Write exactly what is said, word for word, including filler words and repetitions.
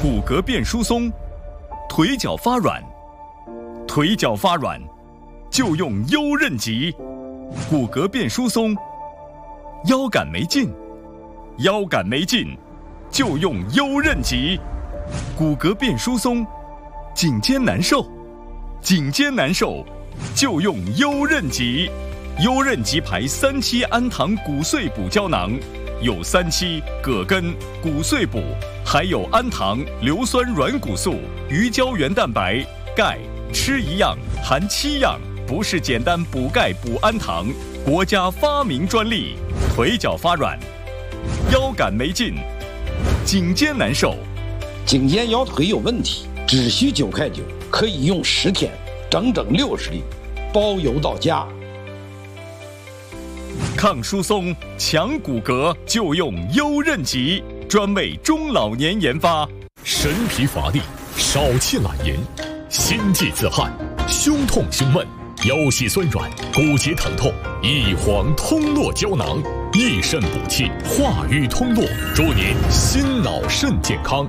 骨骼变疏松，腿脚发软，腿脚发软就用优韧脊；骨骼变疏松，腰杆没劲，腰杆没劲就用优韧脊；骨骼变疏松，颈肩难受，颈肩难受就用优韧脊。优韧脊牌三七氨糖骨碎补胶囊，有三七、葛根、骨碎补，还有氨糖、硫酸软骨素、鱼胶原蛋白、钙，吃一样含七样，不是简单补钙补氨糖，国家发明专利。腿脚发软，腰杆没劲，颈肩难受， 颈肩腰腿有问题，只需九块九，可以用十天，整整六十粒，包邮到家。 抗疏松、强骨骼就用优韧脊，专为中老年研发。 神疲乏力、少气懒言、心悸自汗、胸痛胸闷、腰膝酸软、骨节疼痛，一黄通络胶囊，益肾补气，化瘀通络，祝您心脑肾健康。